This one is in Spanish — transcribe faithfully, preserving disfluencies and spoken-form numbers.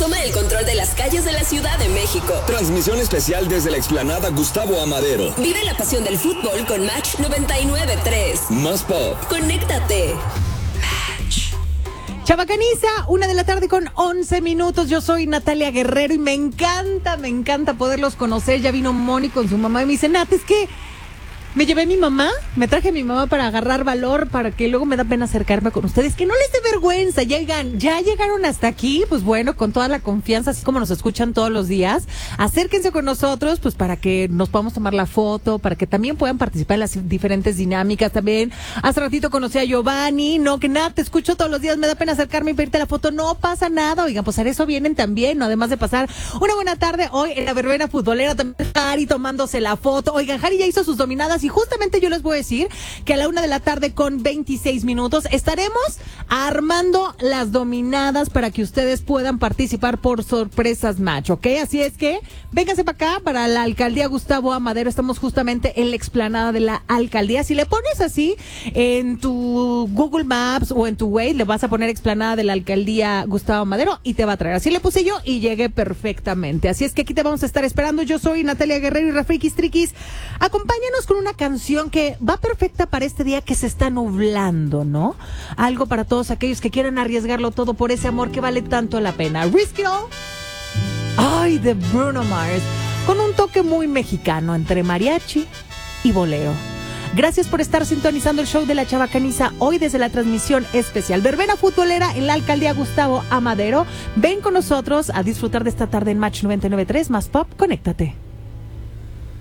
toma el control de las calles de la Ciudad de México. Transmisión especial desde la explanada Gustavo Amadero. Vive la pasión del fútbol con Match noventa y nueve punto tres. Más pop. Conéctate. Chabacaniza, una de la tarde con once minutos. Yo soy Natalia Guerrero y me encanta, me encanta poderlos conocer. Ya vino Moni con su mamá y me dice, Nat, es que me llevé a mi mamá, me traje a mi mamá para agarrar valor, para que luego me da pena acercarme con ustedes. Que no les dé vergüenza, llegan, ya llegaron hasta aquí, pues bueno, con toda la confianza, así como nos escuchan todos los días. Acérquense con nosotros, pues para que nos podamos tomar la foto, para que también puedan participar en las diferentes dinámicas también. Hace ratito conocí a Giovanni, no, que nada, te escucho todos los días, me da pena acercarme y pedirte la foto, no pasa nada. Oigan, pues a eso vienen también, ¿no? Además de pasar una buena tarde hoy en la verbena futbolera, también Jari tomándose la foto. Oigan, Jari ya hizo sus dominadas y justamente yo les voy a decir que a la una de la tarde con veintiséis minutos estaremos armando las dominadas para que ustedes puedan participar por sorpresas match, ¿ok? Así es que vénganse para acá, para la alcaldía Gustavo Amadero. Estamos justamente en la explanada de la alcaldía. Si le pones así en tu Google Maps o en tu Waze, le vas a poner explanada de la alcaldía Gustavo Amadero y te va a traer. Así le puse yo y llegué perfectamente. Así es que aquí te vamos a estar esperando. Yo soy Natalia Guerrero y Rafrikis Triquis. Acompáñanos con una canción que va perfecta para este día que se está nublando, ¿no? Algo para todos aquellos que quieran arriesgarlo todo por ese amor que vale tanto la pena. Risk It All. Ay, de Bruno Mars, con un toque muy mexicano entre mariachi y bolero. Gracias por estar sintonizando el show de la Chabacaniza hoy desde la transmisión especial verbena futbolera en la alcaldía Gustavo Amadero. Ven con nosotros a disfrutar de esta tarde en Match noventa y nueve punto tres. Más pop, conéctate.